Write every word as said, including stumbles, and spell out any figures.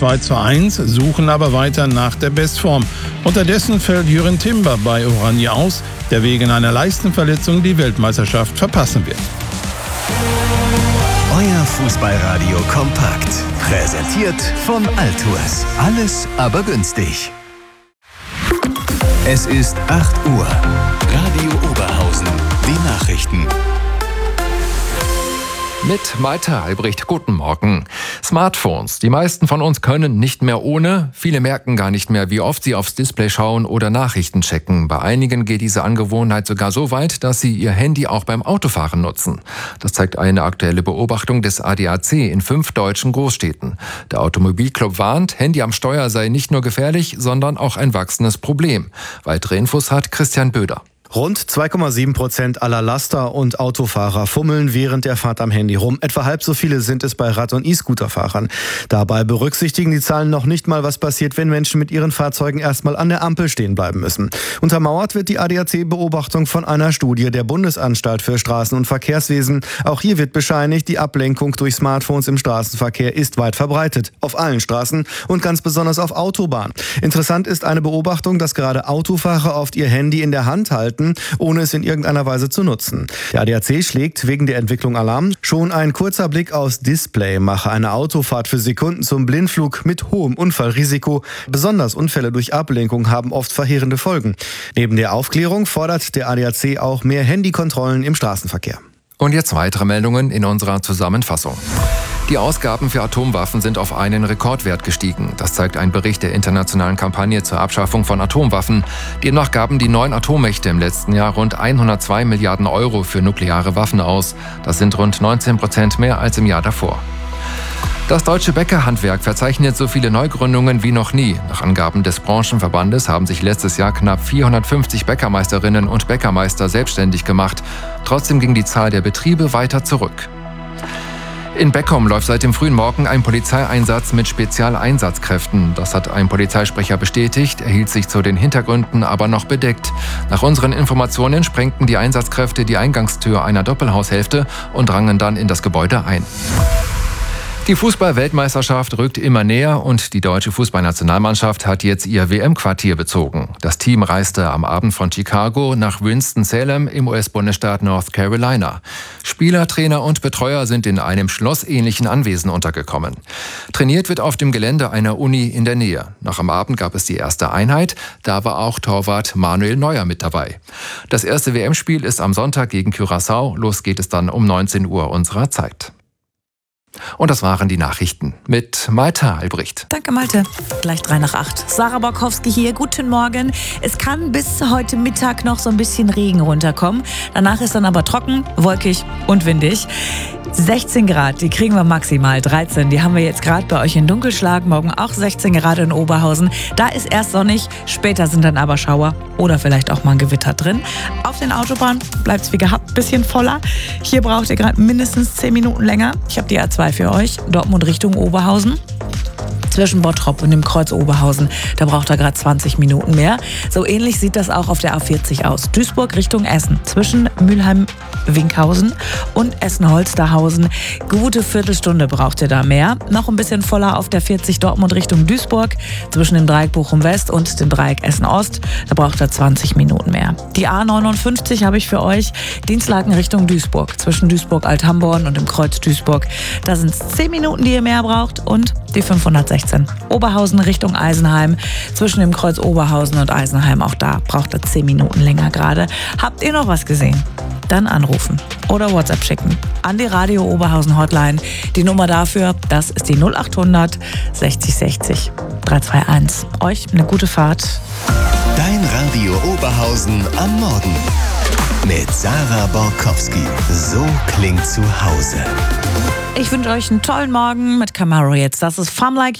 zwei zu eins, suchen aber weiter nach der Bestform. Unterdessen fällt Jürgen Timber bei Oranje aus, der wegen einer Leistenverletzung die Weltmeisterschaft verpassen wird. Euer Fußballradio kompakt. Präsentiert von Altours. Alles aber günstig. Es ist acht Uhr. Radio Oberhausen. Die Nachrichten. Mit Malte Albrecht, guten Morgen. Smartphones. Die meisten von uns können nicht mehr ohne. Viele merken gar nicht mehr, wie oft sie aufs Display schauen oder Nachrichten checken. Bei einigen geht diese Angewohnheit sogar so weit, dass sie ihr Handy auch beim Autofahren nutzen. Das zeigt eine aktuelle Beobachtung des A D A C in fünf deutschen Großstädten. Der Automobilclub warnt, Handy am Steuer sei nicht nur gefährlich, sondern auch ein wachsendes Problem. Weitere Infos hat Christian Böder. Rund zwei Komma sieben Prozent aller Laster- und Autofahrer fummeln während der Fahrt am Handy rum. Etwa halb so viele sind es bei Rad- und E-Scooter-Fahrern. Dabei berücksichtigen die Zahlen noch nicht mal, was passiert, wenn Menschen mit ihren Fahrzeugen erstmal an der Ampel stehen bleiben müssen. Untermauert wird die A D A C-Beobachtung von einer Studie der Bundesanstalt für Straßen- und Verkehrswesen. Auch hier wird bescheinigt, die Ablenkung durch Smartphones im Straßenverkehr ist weit verbreitet. Auf allen Straßen und ganz besonders auf Autobahnen. Interessant ist eine Beobachtung, dass gerade Autofahrer oft ihr Handy in der Hand halten, ohne es in irgendeiner Weise zu nutzen. Der A D A C schlägt wegen der Entwicklung Alarm. Schon ein kurzer Blick aufs Display mache eine Autofahrt für Sekunden zum Blindflug mit hohem Unfallrisiko. Besonders Unfälle durch Ablenkung haben oft verheerende Folgen. Neben der Aufklärung fordert der A D A C auch mehr Handykontrollen im Straßenverkehr. Und jetzt weitere Meldungen in unserer Zusammenfassung. Die Ausgaben für Atomwaffen sind auf einen Rekordwert gestiegen. Das zeigt ein Bericht der internationalen Kampagne zur Abschaffung von Atomwaffen. Demnach gaben die neun Atommächte im letzten Jahr rund hundertzwei Milliarden Euro für nukleare Waffen aus. Das sind rund neunzehn Prozent mehr als im Jahr davor. Das deutsche Bäckerhandwerk verzeichnet so viele Neugründungen wie noch nie. Nach Angaben des Branchenverbandes haben sich letztes Jahr knapp vierhundertfünfzig Bäckermeisterinnen und Bäckermeister selbstständig gemacht. Trotzdem ging die Zahl der Betriebe weiter zurück. In Beckum läuft seit dem frühen Morgen ein Polizeieinsatz mit Spezialeinsatzkräften. Das hat ein Polizeisprecher bestätigt, er hielt sich zu den Hintergründen aber noch bedeckt. Nach unseren Informationen sprengten die Einsatzkräfte die Eingangstür einer Doppelhaushälfte und drangen dann in das Gebäude ein. Die Fußball-Weltmeisterschaft rückt immer näher und die deutsche Fußballnationalmannschaft hat jetzt ihr W M-Quartier bezogen. Das Team reiste am Abend von Chicago nach Winston-Salem im U S-Bundesstaat North Carolina. Spieler, Trainer und Betreuer sind in einem schlossähnlichen Anwesen untergekommen. Trainiert wird auf dem Gelände einer Uni in der Nähe. Nach am Abend gab es die erste Einheit, da war auch Torwart Manuel Neuer mit dabei. Das erste W M-Spiel ist am Sonntag gegen Curaçao, los geht es dann um neunzehn Uhr unserer Zeit. Und das waren die Nachrichten mit Malte Albrecht. Danke, Malte. Gleich drei nach acht. Sarah Borkowski hier. Guten Morgen. Es kann bis heute Mittag noch so ein bisschen Regen runterkommen. Danach ist dann aber trocken, wolkig und windig. sechzehn Grad, die kriegen wir maximal. dreizehn, die haben wir jetzt gerade bei euch in Dunkelschlag. Morgen auch sechzehn Grad in Oberhausen. Da ist erst sonnig, später sind dann aber Schauer oder vielleicht auch mal ein Gewitter drin. Auf den Autobahnen bleibt es wie gehabt ein bisschen voller. Hier braucht ihr gerade mindestens zehn Minuten länger. Ich habe die A zwei für euch. Dortmund Richtung Oberhausen. Zwischen Bottrop und dem Kreuz Oberhausen, da braucht er gerade zwanzig Minuten mehr. So ähnlich sieht das auch auf der A vierzig aus. Duisburg Richtung Essen, zwischen Mülheim-Winkhausen und Essen-Holsterhausen. Gute Viertelstunde braucht ihr da mehr. Noch ein bisschen voller auf der vierzig Dortmund Richtung Duisburg, zwischen dem Dreieck Bochum-West und dem Dreieck Essen-Ost. Da braucht er zwanzig Minuten mehr. Die A neunundfünfzig habe ich für euch. Dienstlaken Richtung Duisburg, zwischen Duisburg-Althamborn und dem Kreuz Duisburg. Da sind es zehn Minuten, die ihr mehr braucht, und die fünfhundertsechzehn. Oberhausen Richtung Eisenheim, zwischen dem Kreuz Oberhausen und Eisenheim, auch da braucht er zehn Minuten länger gerade. Habt ihr noch was gesehen? Dann anrufen oder WhatsApp schicken an die Radio Oberhausen Hotline. Die Nummer dafür, das ist die null achthundert sechzig sechzig dreihunderteinundzwanzig. Euch eine gute Fahrt. Dein Radio Oberhausen am Morgen mit Sarah Borkowski. So klingt zu Hause. Ich wünsche euch einen tollen Morgen mit Camaro jetzt. Das ist Fun Like You.